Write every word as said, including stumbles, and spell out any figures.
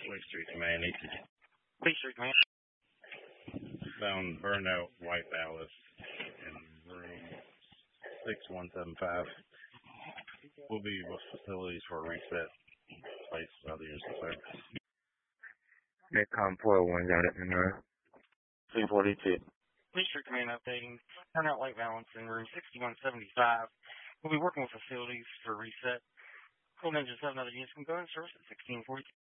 Lake Street Command, E T. Lake Street Command. Found burned out white ballast in room six one seven five. We'll be with facilities for a reset place by the use of service. Midcom four oh one, got it, and uh, three forty-two. Lake Street Command updating. Burnout light balance in room sixty-one seventy-five. We'll be working with facilities for reset. Full Ninja seven other units can go in service at sixteen forty-two.